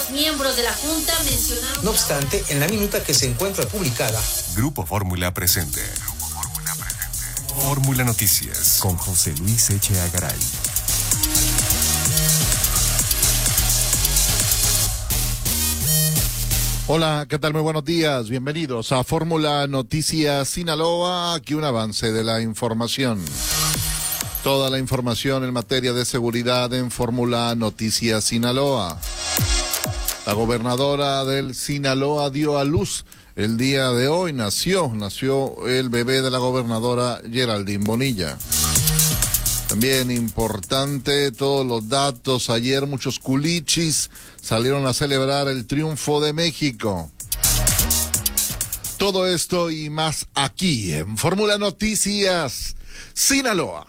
Miembros de la Junta mencionaron... No obstante, en la minuta que se encuentra publicada, Grupo Fórmula presente. Fórmula Noticias con José Luis Echeagaray. Hola, ¿qué tal? Muy buenos días. Bienvenidos a Fórmula Noticias Sinaloa. Aquí un avance de la información. Toda la información en materia de seguridad en Fórmula Noticias Sinaloa. La gobernadora del Sinaloa dio a luz el día de hoy. Nació el bebé de la gobernadora Geraldine Bonilla. También importante todos los datos. Ayer muchos culichis salieron a celebrar el triunfo de México. Todo esto y más aquí en Fórmula Noticias Sinaloa.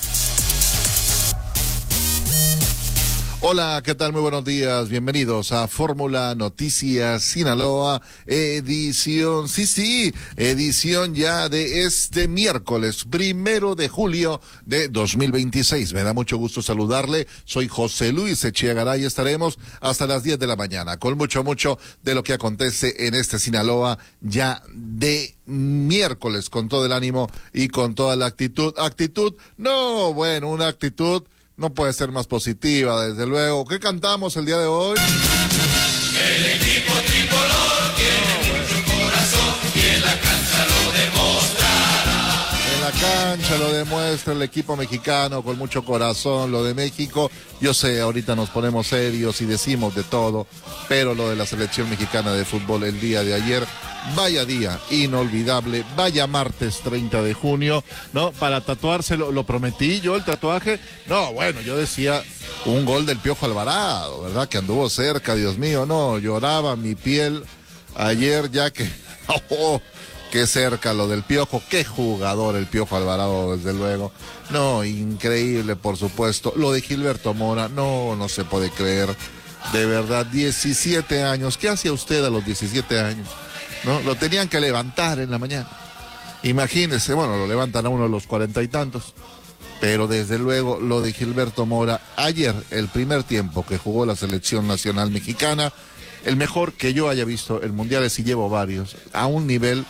Hola, ¿qué tal? Muy buenos días. Bienvenidos a Fórmula Noticias Sinaloa, edición ya de este miércoles 1 de julio de 2026. Me da mucho gusto saludarle. Soy José Luis Echeagaray y estaremos hasta las 10 de la mañana con mucho de lo que acontece en este Sinaloa ya de miércoles, con todo el ánimo y con toda la actitud. Una actitud no puede ser más positiva, desde luego. ¿Qué cantamos el día de hoy? El equipo tricolor tiene mucho corazón y en la cancha lo demostrará. En la cancha lo demuestra el equipo mexicano con mucho corazón, lo de México. Yo sé, ahorita nos ponemos serios y decimos de todo, pero lo de la selección mexicana de fútbol el día de ayer, vaya día inolvidable, vaya martes 30 de junio, ¿no? Para tatuárselo, lo prometí yo el tatuaje. No, bueno, yo decía un gol del Piojo Alvarado, ¿verdad? Que anduvo cerca, Dios mío, no, lloraba mi piel ayer ya que... Oh, qué cerca lo del Piojo, qué jugador el Piojo Alvarado, desde luego. No, increíble, por supuesto. Lo de Gilberto Mora, no se puede creer. De verdad, 17 años. ¿Qué hacía usted a los 17 años? ¿No? Lo tenían que levantar en la mañana. Imagínese, bueno, lo levantan a uno de los 40 y tantos. Pero desde luego, lo de Gilberto Mora, ayer, el primer tiempo que jugó la selección nacional mexicana, el mejor que yo haya visto en mundiales, y llevo varios, a un nivel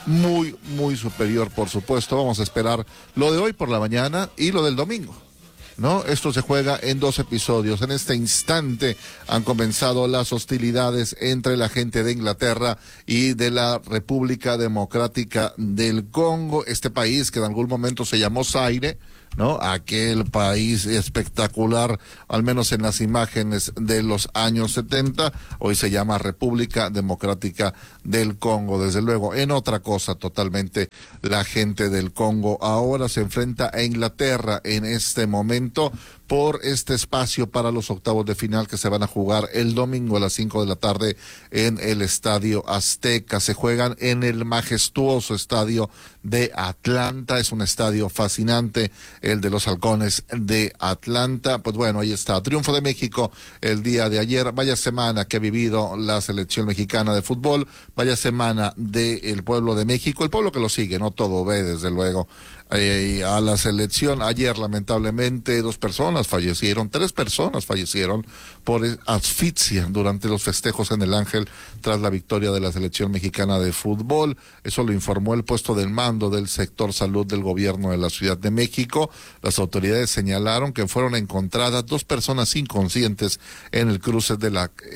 muy superior, por supuesto. Vamos a esperar lo de hoy por la mañana y lo del domingo, ¿no? Esto se juega en 2 episodios. En este instante han comenzado las hostilidades entre la gente de Inglaterra y de la República Democrática del Congo, este país que en algún momento se llamó Zaire, ¿no? Aquel país espectacular, al menos en las imágenes de los años 70, hoy se llama República Democrática del Congo. Desde luego, en otra cosa totalmente, la gente del Congo ahora se enfrenta a Inglaterra en este momento por este espacio para los octavos de final que se van a jugar el domingo a las 5 de la tarde en el Estadio Azteca. Se juegan en el majestuoso estadio de Atlanta. Es un estadio fascinante, el de los Halcones de Atlanta. Pues bueno, ahí está. Triunfo de México el día de ayer. Vaya semana que ha vivido la selección mexicana de fútbol. Vaya semana del pueblo de México. El pueblo que lo sigue, no todo ve, desde luego, a la selección. Ayer, lamentablemente, 3 personas fallecieron por asfixia durante los festejos en el Ángel tras la victoria de la selección mexicana de fútbol. Eso lo informó el puesto del mando del sector salud del gobierno de la Ciudad de México. Las autoridades señalaron que fueron encontradas 2 personas inconscientes en el cruce de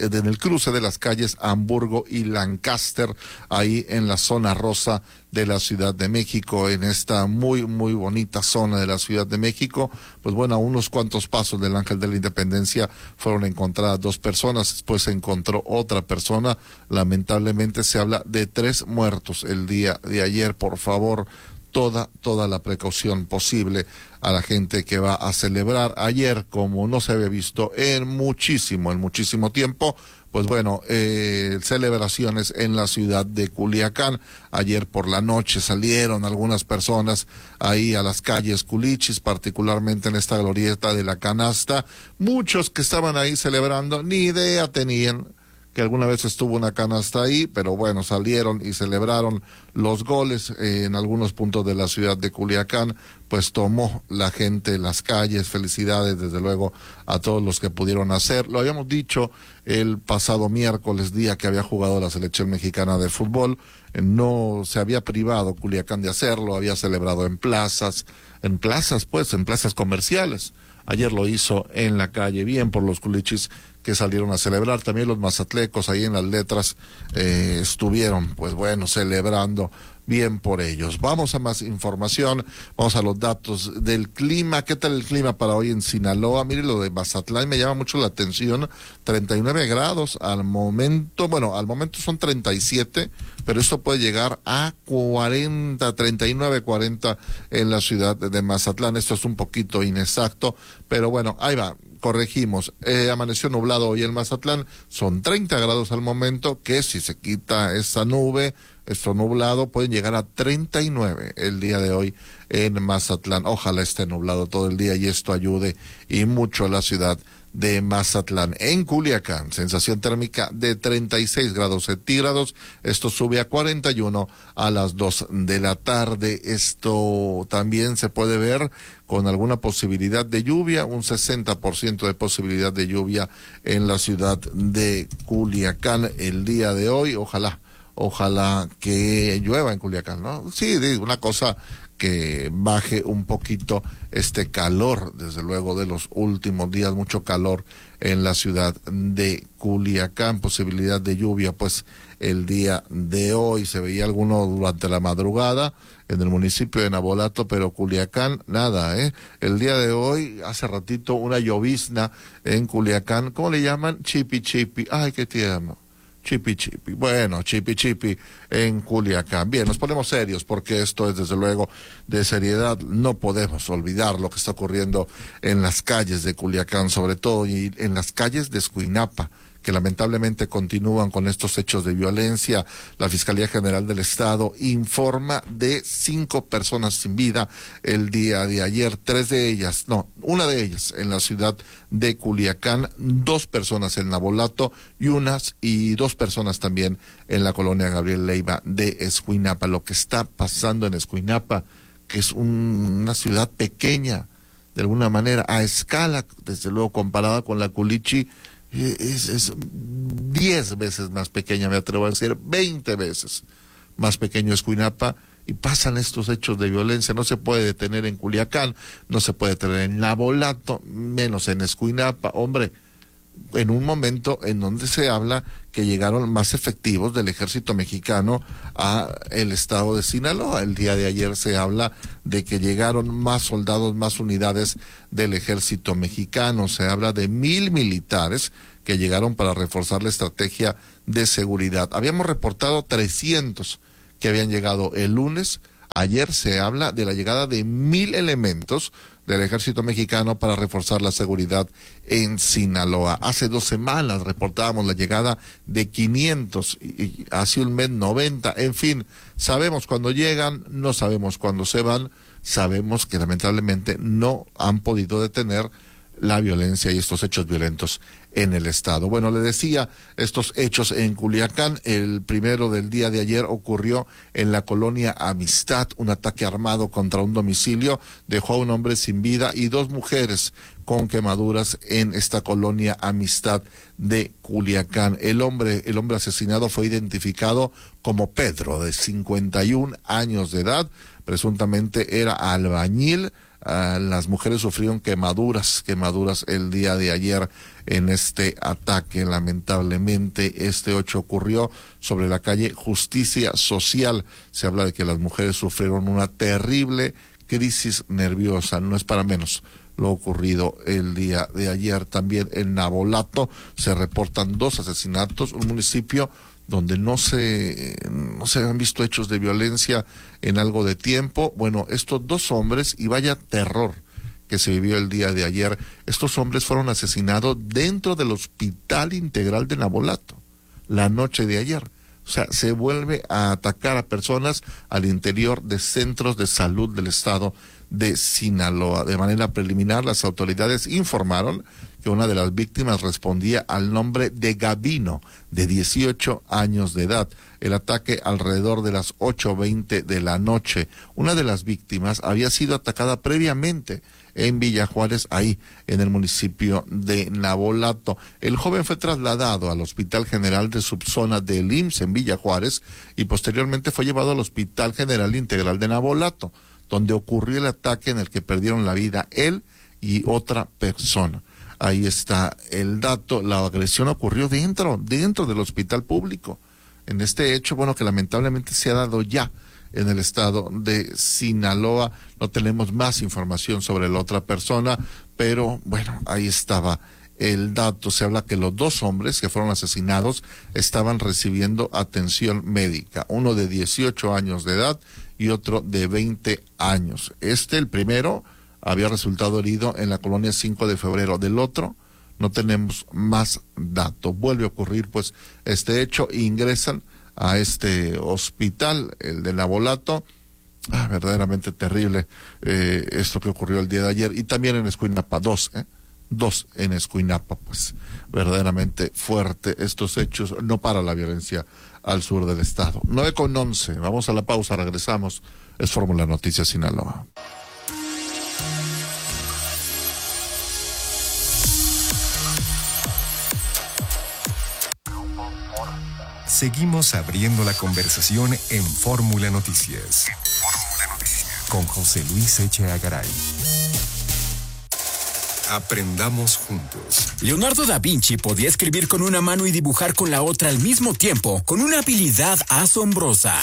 las calles Hamburgo y Lancaster, ahí en la zona rosa de la Ciudad de México, en esta muy bonita zona de la Ciudad de México. Pues bueno, a unos cuantos pasos del Ángel de la Independencia fueron encontradas 2 personas, después se encontró otra persona. Lamentablemente se habla de 3 muertos el día de ayer. Por favor, toda la precaución posible a la gente que va a celebrar. Ayer, como no se había visto en muchísimo tiempo, pues bueno, celebraciones en la ciudad de Culiacán. Ayer por la noche salieron algunas personas ahí a las calles Culichis, particularmente en esta glorieta de la Canasta. Muchos que estaban ahí celebrando ni idea tenían que alguna vez estuvo una canasta ahí, pero bueno, salieron y celebraron los goles en algunos puntos de la ciudad de Culiacán, pues tomó la gente las calles. Felicidades desde luego a todos los que pudieron hacer. Lo habíamos dicho el pasado miércoles, día que había jugado la selección mexicana de fútbol, no se había privado Culiacán de hacerlo, había celebrado en plazas comerciales. Ayer lo hizo en la calle, bien por los culichis que salieron a celebrar. También los mazatlecos ahí en las letras estuvieron, pues bueno, celebrando, bien por ellos. Vamos a más información, vamos a los datos del clima. ¿Qué tal el clima para hoy en Sinaloa? Mire, lo de Mazatlán me llama mucho la atención, 39 grados al momento son 37, pero esto puede llegar a 40, 39, 40 en la ciudad de Mazatlán. Esto es un poquito inexacto, pero bueno, ahí va. Corregimos, amaneció nublado hoy en Mazatlán, son 30 grados al momento, que si se quita esa nube, esto nublado, pueden llegar a 39 el día de hoy en Mazatlán. Ojalá esté nublado todo el día y esto ayude y mucho a la ciudad de Mazatlán. En Culiacán, sensación térmica de 36 grados centígrados, esto sube a 41 a las 2 de la tarde. Esto también se puede ver con alguna posibilidad de lluvia, un 60% de posibilidad de lluvia en la ciudad de Culiacán el día de hoy. Ojalá que llueva en Culiacán, ¿no? Sí, una cosa que baje un poquito este calor, desde luego, de los últimos días, mucho calor en la ciudad de Culiacán, posibilidad de lluvia, pues el día de hoy se veía alguno durante la madrugada en el municipio de Navolato, pero Culiacán, nada, el día de hoy, hace ratito, una llovizna en Culiacán, ¿cómo le llaman? Chipi chipi, ay, qué tierno. Chipi chipi, bueno, chipi chipi en Culiacán. Bien, nos ponemos serios porque esto es desde luego de seriedad. No podemos olvidar lo que está ocurriendo en las calles de Culiacán, sobre todo, y en las calles de Escuinapa, que lamentablemente continúan con estos hechos de violencia. La Fiscalía General del Estado informa de 5 personas sin vida el día de ayer, una de ellas en la ciudad de Culiacán, 2 personas en Navolato y 2 personas también en la colonia Gabriel Leiva de Escuinapa. Lo que está pasando en Escuinapa, que es una ciudad pequeña, de alguna manera, a escala, desde luego comparada con la Culichi, es 10 veces más pequeña, me atrevo a decir, 20 veces más pequeño Escuinapa, y pasan estos hechos de violencia. No se puede detener en Culiacán, no se puede detener en Navolato, menos en Escuinapa, hombre, en un momento en donde se habla que llegaron más efectivos del ejército mexicano a el estado de Sinaloa. El día de ayer se habla de que llegaron más soldados, más unidades del ejército mexicano. Se habla de 1,000 militares que llegaron para reforzar la estrategia de seguridad. Habíamos reportado 300 que habían llegado el lunes. Ayer se habla de la llegada de 1,000 elementos del ejército mexicano para reforzar la seguridad en Sinaloa. Hace 2 semanas reportábamos la llegada de 500 y hace un mes 90. En fin, sabemos cuándo llegan, no sabemos cuándo se van, sabemos que lamentablemente no han podido detener la violencia y estos hechos violentos en el estado. Bueno, le decía, estos hechos en Culiacán, el primero del día de ayer ocurrió en la colonia Amistad. Un ataque armado contra un domicilio dejó a un hombre sin vida y 2 mujeres con quemaduras en esta colonia Amistad de Culiacán. El hombre asesinado fue identificado como Pedro, de 51 años de edad, presuntamente era albañil. Las mujeres sufrieron quemaduras el día de ayer en este ataque. Lamentablemente, este hecho ocurrió sobre la calle Justicia Social. Se habla de que las mujeres sufrieron una terrible crisis nerviosa, no es para menos lo ocurrido el día de ayer. También en Navolato se reportan 2 asesinatos, un municipio donde no se han visto hechos de violencia en algo de tiempo. Bueno, estos 2 hombres, y vaya terror que se vivió el día de ayer, estos hombres fueron asesinados dentro del Hospital Integral de Navolato la noche de ayer. O sea, se vuelve a atacar a personas al interior de centros de salud del estado de Sinaloa. De manera preliminar, las autoridades informaron que una de las víctimas respondía al nombre de Gabino, de 18 años de edad. El ataque alrededor de las 8:20 de la noche. Una de las víctimas había sido atacada previamente en Villa Juárez, ahí en el municipio de Navolato. El joven fue trasladado al Hospital General de Subzona del IMSS en Villa Juárez y posteriormente fue llevado al Hospital General Integral de Navolato, donde ocurrió el ataque en el que perdieron la vida él y otra persona. Ahí está el dato. La agresión ocurrió dentro del hospital público. En este hecho, bueno, que lamentablemente se ha dado ya en el estado de Sinaloa. No tenemos más información sobre la otra persona, pero bueno, ahí estaba el dato. Se habla que los dos hombres que fueron asesinados estaban recibiendo atención médica, uno de 18 años de edad y otro de 20 años. El primero, había resultado herido en la colonia 5 de febrero. Del otro, no tenemos más datos. Vuelve a ocurrir, pues, este hecho. Ingresan a este hospital, el de Navolato. Verdaderamente terrible esto que ocurrió el día de ayer. Y también en Escuinapa, dos en Escuinapa, pues, verdaderamente fuerte estos hechos. No para la violencia al sur del estado. 9:11. Vamos a la pausa, regresamos. Es Fórmula Noticias Sinaloa. Seguimos abriendo la conversación en Fórmula Noticias. Con José Luis Echeagaray. Garay. Aprendamos juntos. Leonardo da Vinci podía escribir con una mano y dibujar con la otra al mismo tiempo, con una habilidad asombrosa.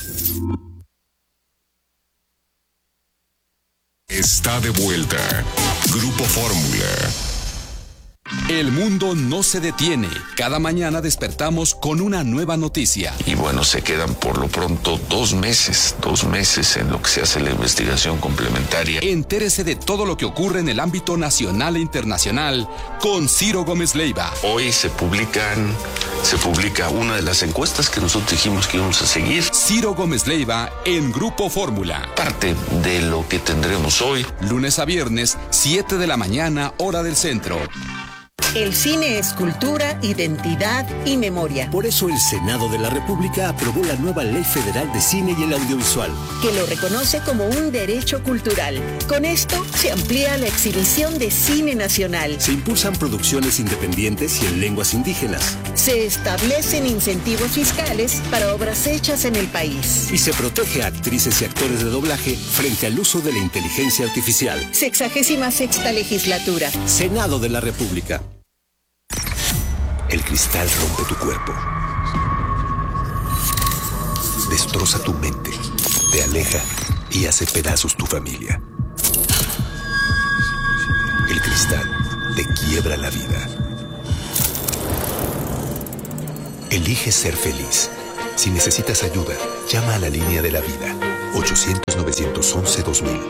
Está de vuelta. Grupo Fórmula. El mundo no se detiene. Cada mañana despertamos con una nueva noticia. Y bueno, se quedan por lo pronto 2 meses en lo que se hace la investigación complementaria. Entérese de todo lo que ocurre en el ámbito nacional e internacional con Ciro Gómez Leiva. Hoy se publica una de las encuestas que nosotros dijimos que íbamos a seguir. Ciro Gómez Leiva en Grupo Fórmula. Parte de lo que tendremos hoy. Lunes a viernes, 7 de la mañana, hora del centro. El cine es cultura, identidad y memoria. Por eso el Senado de la República aprobó la nueva Ley Federal de Cine y el Audiovisual, que lo reconoce como un derecho cultural. Con esto se amplía la exhibición de cine nacional. Se impulsan producciones independientes y en lenguas indígenas. Se establecen incentivos fiscales para obras hechas en el país. Y se protege a actrices y actores de doblaje frente al uso de la inteligencia artificial. 66ª legislatura. Senado de la República. El cristal rompe tu cuerpo, destroza tu mente, te aleja y hace pedazos tu familia. El cristal te quiebra la vida. Elige ser feliz. Si necesitas ayuda, llama a la línea de la vida. 800-911-2000.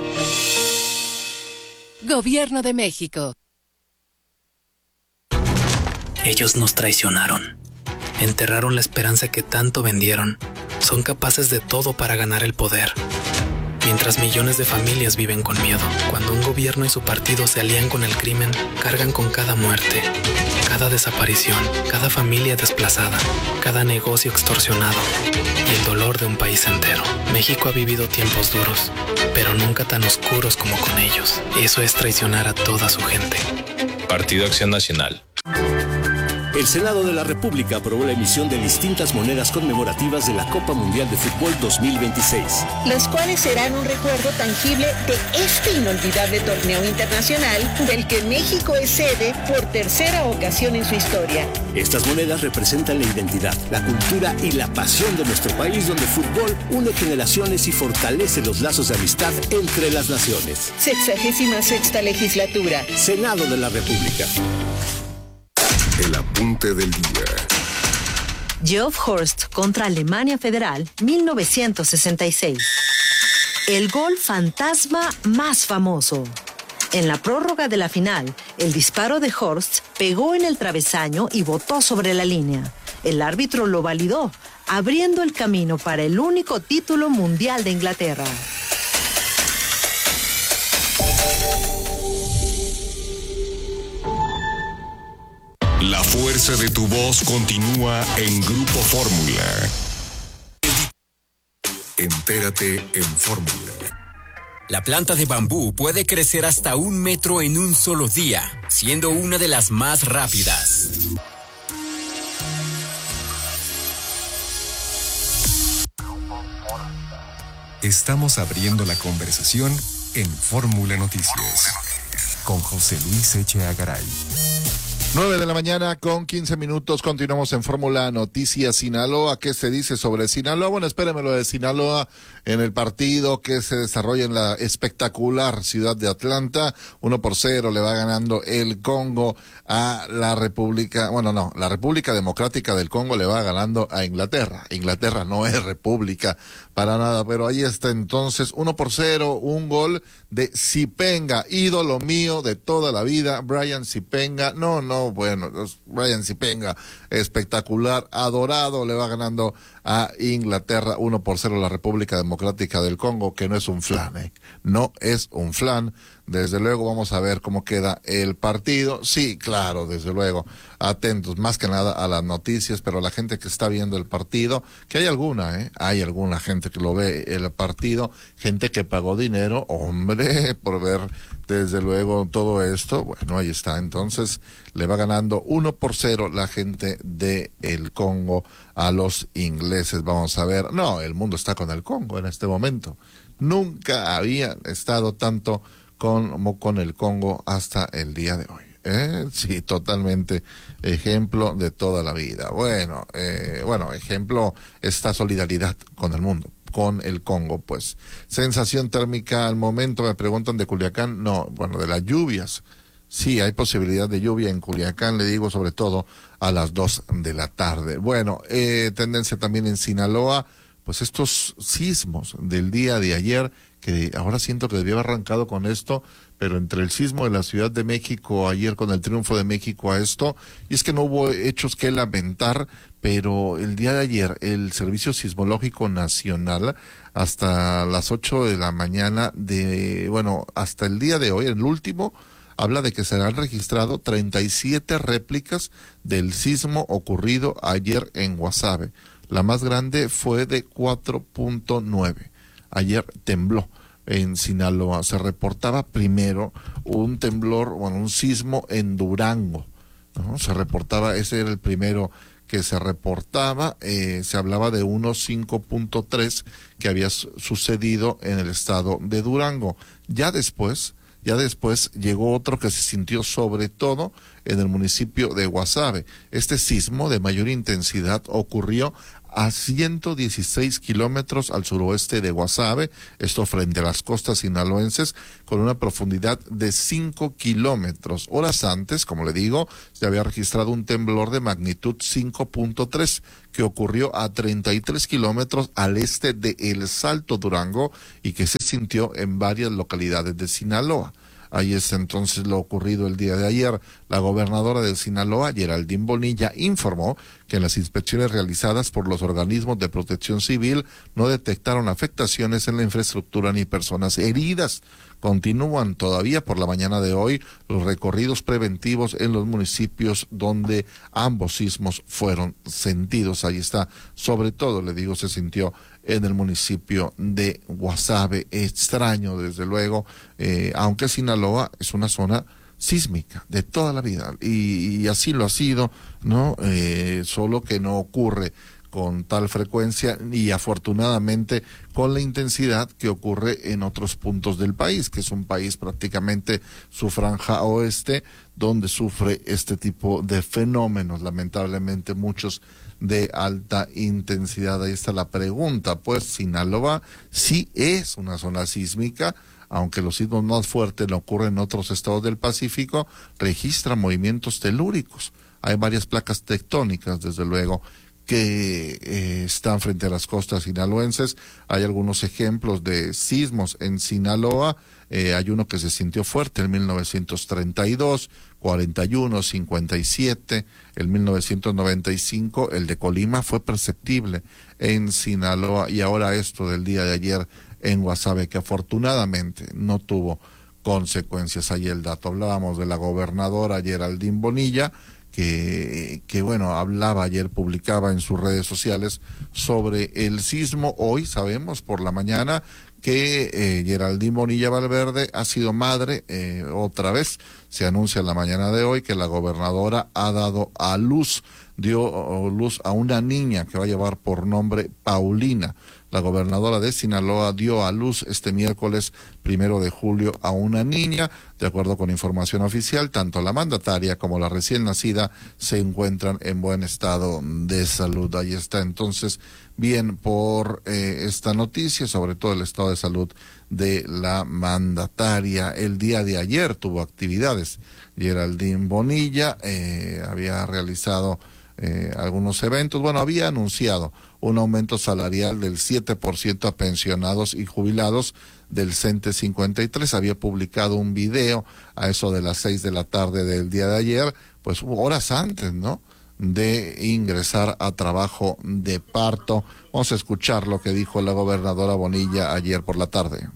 Gobierno de México. Ellos nos traicionaron. Enterraron la esperanza que tanto vendieron. Son capaces de todo para ganar el poder. Mientras millones de familias viven con miedo. Cuando un gobierno y su partido se alían con el crimen, cargan con cada muerte, cada desaparición, cada familia desplazada, cada negocio extorsionado y el dolor de un país entero. México ha vivido tiempos duros, pero nunca tan oscuros como con ellos. Eso es traicionar a toda su gente. Partido Acción Nacional. El Senado de la República aprobó la emisión de distintas monedas conmemorativas de la Copa Mundial de Fútbol 2026. Las cuales serán un recuerdo tangible de este inolvidable torneo internacional del que México es sede por tercera ocasión en su historia. Estas monedas representan la identidad, la cultura y la pasión de nuestro país, donde el fútbol une generaciones y fortalece los lazos de amistad entre las naciones. 66ª legislatura. Senado de la República. El apunte del día. Geoff Horst contra Alemania Federal, 1966. El gol fantasma más famoso. En la prórroga de la final, el disparo de Horst pegó en el travesaño y botó sobre la línea. El árbitro lo validó, abriendo el camino para el único título mundial de Inglaterra. La fuerza de tu voz continúa en Grupo Fórmula. Entérate en Fórmula. La planta de bambú puede crecer hasta 1 metro en un solo día, siendo una de las más rápidas. Estamos abriendo la conversación en Fórmula Noticias con José Luis Echeagaray. 9 de la mañana con 15 minutos, continuamos en Fórmula Noticias Sinaloa. ¿Qué se dice sobre Sinaloa? Bueno, espérenme lo de Sinaloa en el partido que se desarrolla en la espectacular ciudad de Atlanta. 1-0 le va ganando el Congo a la República, la República Democrática del Congo le va ganando a Inglaterra. Inglaterra no es república para nada, pero ahí está entonces 1-0, un gol de Zipenga, ídolo mío de toda la vida, Brian Zipenga. Brian Zipenga, espectacular, adorado, le va ganando a Inglaterra 1-0 la República Democrática del Congo, que no es un flan, no es un flan. Desde luego vamos a ver cómo queda el partido. Sí, claro, desde luego, atentos más que nada a las noticias, pero la gente que está viendo el partido, que hay alguna gente que lo ve el partido, gente que pagó dinero, hombre, por ver desde luego todo esto. Bueno, ahí está, entonces le va ganando 1-0 la gente de el Congo a los ingleses. Vamos a ver, el mundo está con el Congo en este momento. Nunca había estado tanto con el Congo hasta el día de hoy. Sí, totalmente ejemplo de toda la vida. Ejemplo esta solidaridad con el mundo, con el Congo, pues. Sensación térmica al momento, me preguntan de Culiacán, de las lluvias. Sí, hay posibilidad de lluvia en Culiacán, le digo, sobre todo a las 2 de la tarde. Tendencia también en Sinaloa, pues estos sismos del día de ayer, que ahora siento que debió haber arrancado con esto, pero entre el sismo de la Ciudad de México ayer con el triunfo de México a esto, y es que no hubo hechos que lamentar, pero el día de ayer el Servicio Sismológico Nacional hasta las 8 de la mañana hasta el día de hoy, el último, habla de que se han registrado 37 réplicas del sismo ocurrido ayer en Guasave. La más grande fue de 4.9. Ayer tembló en Sinaloa. Se reportaba primero un temblor, un sismo en Durango, ¿no? Se reportaba, ese era el primero que se reportaba. Se hablaba de unos 5.3 que había sucedido en el estado de Durango. Ya después llegó otro que se sintió sobre todo en el municipio de Guasave. Este sismo de mayor intensidad ocurrió a 116 kilómetros al suroeste de Guasave, esto frente a las costas sinaloenses, con una profundidad de 5 kilómetros. Horas antes, como le digo, se había registrado un temblor de magnitud 5.3 que ocurrió a 33 kilómetros al este de El Salto, Durango, y que se sintió en varias localidades de Sinaloa. Ahí está entonces lo ocurrido el día de ayer. La gobernadora de Sinaloa, Geraldine Bonilla, informó que en las inspecciones realizadas por los organismos de protección civil no detectaron afectaciones en la infraestructura ni personas heridas. Continúan todavía por la mañana de hoy los recorridos preventivos en los municipios donde ambos sismos fueron sentidos. Ahí está, sobre todo, le digo, se sintió en el municipio de Guasave. Extraño, desde luego, aunque Sinaloa es una zona sísmica de toda la vida, y así lo ha sido, ¿no? Solo que no ocurre con tal frecuencia y afortunadamente con la intensidad que ocurre en otros puntos del país, que es un país prácticamente su franja oeste, donde sufre este tipo de fenómenos, lamentablemente muchos de alta intensidad. Ahí está la pregunta, pues Sinaloa sí es una zona sísmica, aunque los sismos más fuertes no ocurren en otros estados del Pacífico, registra movimientos telúricos. Hay varias placas tectónicas, desde luego, que están frente a las costas sinaloenses. Hay algunos ejemplos de sismos en Sinaloa. Hay uno que se sintió fuerte en 1932, 41, 57, el 1995, el de Colima fue perceptible en Sinaloa, y ahora esto del día de ayer en Guasave, que afortunadamente no tuvo consecuencias. Ahí el dato. Hablábamos de la gobernadora Geraldine Bonilla, que bueno, hablaba ayer, publicaba en sus redes sociales sobre el sismo. Hoy sabemos por la mañana que Geraldine Bonilla Valverde ha sido madre otra vez. Se anuncia en la mañana de hoy que la gobernadora ha dado a luz, dio luz a una niña que va a llevar por nombre Paulina. La gobernadora de Sinaloa dio a luz este miércoles 1 de julio a una niña. De acuerdo con información oficial, tanto la mandataria como la recién nacida se encuentran en buen estado de salud. Ahí está entonces bien por esta noticia, sobre todo el estado de salud de la mandataria. El día de ayer tuvo actividades. Geraldine Bonilla había realizado algunos eventos. Bueno, había anunciado un aumento salarial del 7% a pensionados y jubilados del CENTE 53. Había publicado un video a eso de las 6 de la tarde del día de ayer, pues horas antes, ¿no?, de ingresar a trabajo de parto. Vamos a escuchar lo que dijo la gobernadora Bonilla ayer por la tarde.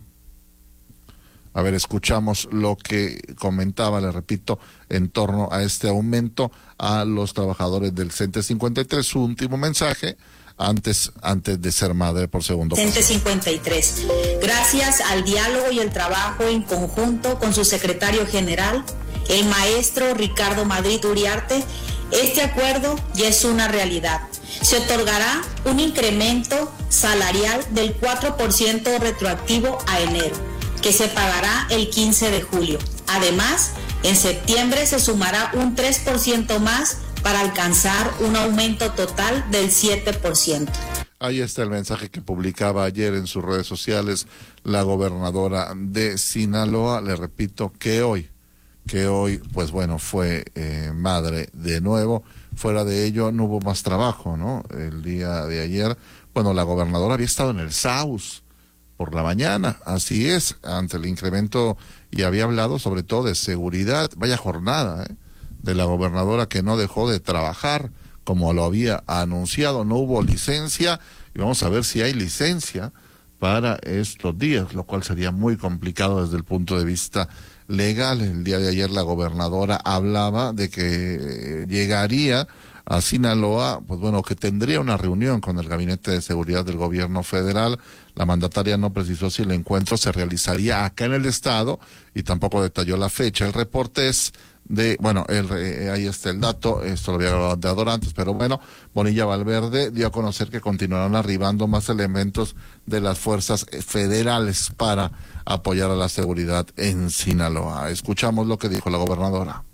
A ver, escuchamos lo que comentaba, le repito, en torno a este aumento a los trabajadores del CENTE 53. Su último mensaje antes de ser madre por segundo caso. CENTE 53. Gracias al diálogo y el trabajo en conjunto con su secretario general, el maestro Ricardo Madrid Uriarte, este acuerdo ya es una realidad. Se otorgará un incremento salarial del 4% retroactivo a enero, que se pagará el 15 de julio. Además, en septiembre se sumará un 3% más para alcanzar un aumento total del 7%. Ahí está el mensaje que publicaba ayer en sus redes sociales la gobernadora de Sinaloa. Le repito que hoy, pues bueno, fue madre de nuevo. Fuera de ello no hubo más trabajo, ¿no? El día de ayer, bueno, la gobernadora había estado en el SAUS por la mañana, así es, ante el incremento, y había hablado sobre todo de seguridad. Vaya jornada, de la gobernadora, que no dejó de trabajar como lo había anunciado. No hubo licencia, y vamos a ver si hay licencia para estos días, lo cual sería muy complicado desde el punto de vista legal. El día de ayer la gobernadora hablaba de que llegaría a Sinaloa, pues bueno, que tendría una reunión con el Gabinete de Seguridad del Gobierno Federal. La mandataria no precisó si el encuentro se realizaría acá en el estado y tampoco detalló la fecha. El reporte es de, bueno, ahí está el dato, esto lo había dado antes, pero bueno, Bonilla Valverde dio a conocer que continuarán arribando más elementos de las fuerzas federales para apoyar a la seguridad en Sinaloa. Escuchamos lo que dijo la gobernadora.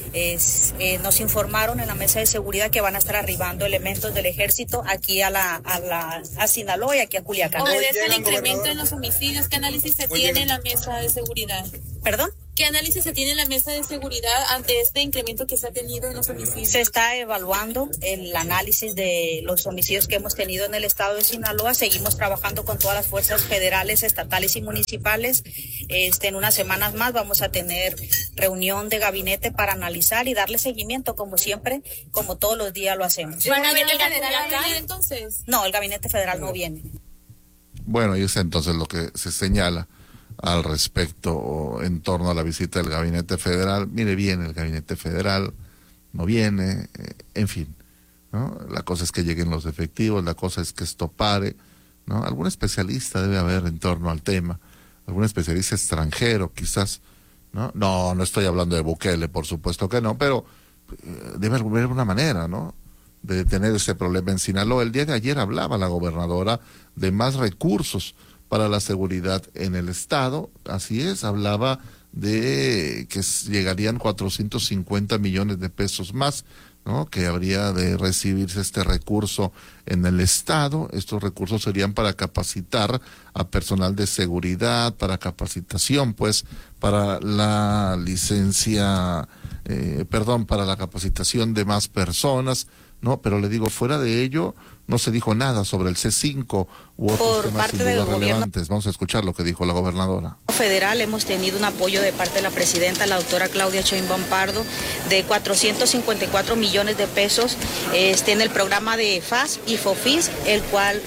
Nos informaron en la mesa de seguridad que van a estar arribando elementos del ejército aquí a Sinaloa y aquí a Culiacán. Obedece el incremento en los homicidios. ¿Qué análisis se tiene en la mesa de seguridad? ¿Perdón? ¿Qué análisis se tiene en la mesa de seguridad ante este incremento que se ha tenido en los homicidios? Se está evaluando el análisis de los homicidios que hemos tenido en el estado de Sinaloa. Seguimos trabajando con todas las fuerzas federales, estatales y municipales. En unas semanas más vamos a tener reunión de gabinete para analizar y darle seguimiento, como siempre, como todos los días lo hacemos. ¿El gabinete federal acá entonces? No, el gabinete federal no viene. Bueno, y es entonces lo que se señala al respecto en torno a la visita del Gabinete Federal. Mire bien, el Gabinete Federal no viene, en fin, ¿no? La cosa es que lleguen los efectivos, la cosa es que esto pare, ¿no? Algún especialista debe haber en torno al tema, algún especialista extranjero quizás, ¿no? No estoy hablando de Bukele, por supuesto que no, pero debe haber una manera, ¿no?, de detener ese problema en Sinaloa. El día de ayer hablaba la gobernadora de más recursos para la seguridad en el estado. Así es, hablaba de que llegarían 450 millones de pesos más, ¿no?, que habría de recibirse este recurso en el estado. Estos recursos serían para capacitar a personal de seguridad, para capacitación, pues, para la licencia, para la capacitación de más personas, ¿no? Pero le digo, fuera de ello, no se dijo nada sobre el C5 u otros Por temas parte sin del duda gobierno relevantes. Vamos a escuchar lo que dijo la gobernadora. Federal hemos tenido un apoyo de parte de la presidenta, la doctora Claudia Sheinbaum Pardo, de 454 millones de pesos en el programa de FAS y FOFIS, el cual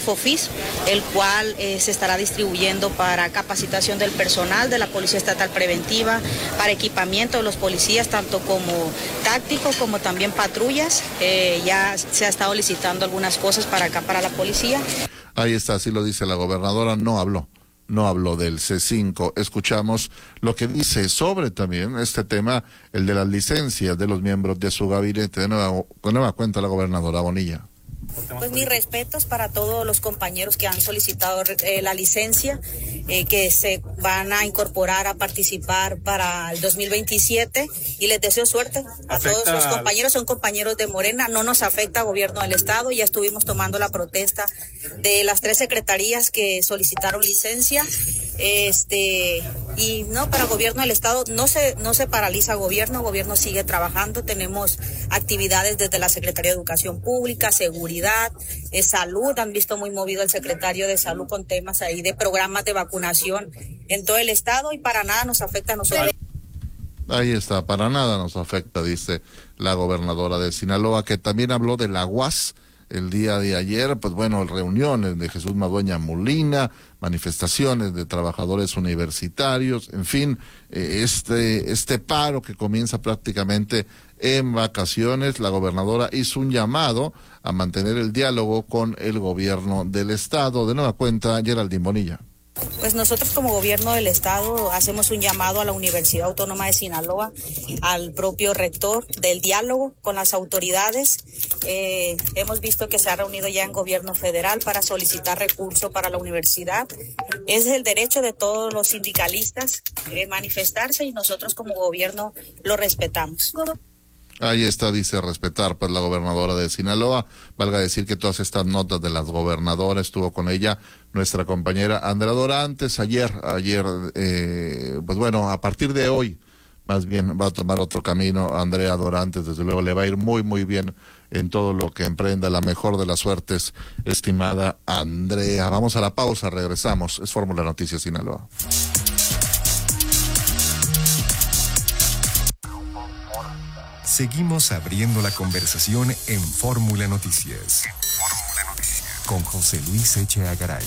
se estará distribuyendo para capacitación del personal de la Policía Estatal Preventiva, para equipamiento de los policías, tanto como tácticos como también patrullas. Ya se ha estado licitando algunas cosas para acá, para la policía. Ahí está, así lo dice la gobernadora, no habló del C5. Escuchamos lo que dice sobre también este tema, el de las licencias de los miembros de su gabinete. De nueva cuenta la gobernadora Bonilla. Pues mis respetos para todos los compañeros que han solicitado la licencia, que se van a incorporar a participar para el 2027 y les deseo suerte a todos los compañeros. Son compañeros de Morena, no nos afecta gobierno del estado. Ya estuvimos tomando la protesta de las 3 secretarías que solicitaron licencia. Y no, para gobierno del estado no se paraliza gobierno sigue trabajando. Tenemos actividades desde la Secretaría de Educación Pública, Seguridad, Salud. Han visto muy movido el secretario de Salud con temas ahí de programas de vacunación en todo el estado, y para nada nos afecta a nosotros. Ahí está, para nada nos afecta, dice la gobernadora de Sinaloa, que también habló de la UAS. El día de ayer, pues bueno, reuniones de Jesús Madueña Molina, manifestaciones de trabajadores universitarios, en fin, este paro que comienza prácticamente en vacaciones. La gobernadora hizo un llamado a mantener el diálogo con el gobierno del estado. De nueva cuenta, Geraldine Bonilla. Pues nosotros como gobierno del estado hacemos un llamado a la Universidad Autónoma de Sinaloa, al propio rector, del diálogo con las autoridades. Hemos visto que se ha reunido ya en gobierno federal para solicitar recursos para la universidad. Es el derecho de todos los sindicalistas manifestarse, y nosotros como gobierno lo respetamos. Ahí está, dice respetar, pues la gobernadora de Sinaloa. Valga decir que todas estas notas de las gobernadoras estuvo con ella nuestra compañera Andrea Dorantes ayer, pues bueno, a partir de hoy, más bien va a tomar otro camino Andrea Dorantes. Desde luego le va a ir muy, muy bien en todo lo que emprenda. La mejor de las suertes, estimada Andrea. Vamos a la pausa, regresamos. Es Fórmula Noticias Sinaloa. Seguimos abriendo la conversación en Fórmula Noticias. Con José Luis Echeagaray. Garay.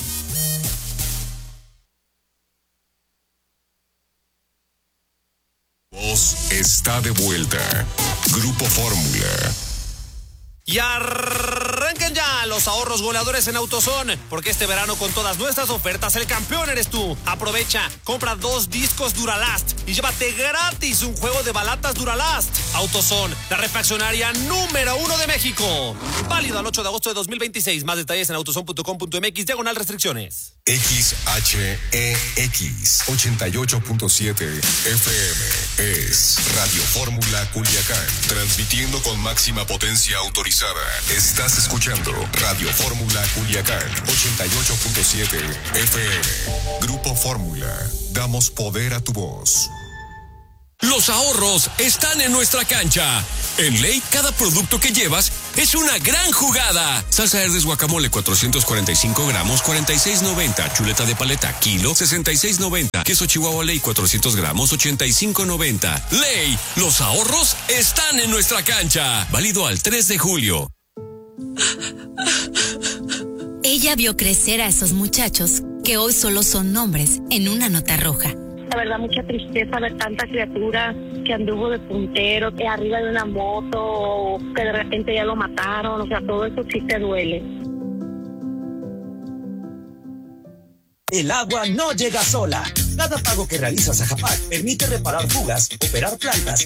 Voz está de vuelta. Grupo Fórmula. Y arranquen ya los ahorros goleadores en AutoZone, porque este verano con todas nuestras ofertas el campeón eres tú. Aprovecha, compra 2 discos Duralast y llévate gratis un juego de balatas Duralast. AutoZone, la refaccionaria número 1 de México. Válido al 8 de agosto de 2026. Más detalles en autozone.com.mx/restricciones. XHEX 88.7 FM es Radio Fórmula Culiacán, transmitiendo con máxima potencia autorizada. Estás escuchando Radio Fórmula Culiacán 88.7 FM. Grupo Fórmula, damos poder a tu voz. Los ahorros están en nuestra cancha. En Ley, cada producto que llevas es una gran jugada. Salsa Herdes guacamole 445 gramos, 46.90. Chuleta de paleta, kilo, 66.90. Queso Chihuahua Ley 400 gramos, 85.90. Ley, los ahorros están en nuestra cancha. Válido al 3 de julio. Ella vio crecer a esos muchachos que hoy solo son nombres en una nota roja. La verdad, mucha tristeza ver tanta criatura que anduvo de puntero, que arriba de una moto, o que de repente ya lo mataron. O sea, todo eso sí te duele. El agua no llega sola. Cada pago que realizas a Japac permite reparar fugas, operar plantas